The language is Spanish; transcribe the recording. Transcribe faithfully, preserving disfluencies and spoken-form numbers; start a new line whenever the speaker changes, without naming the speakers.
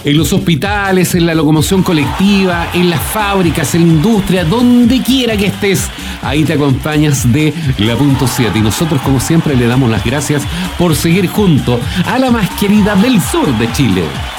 En los hospitales, en la locomoción colectiva, en las fábricas, en la industria, donde quiera que estés, ahí te acompañas de la punto siete. Y nosotros, como siempre, le damos las gracias por seguir junto a la más querida del sur de Chile.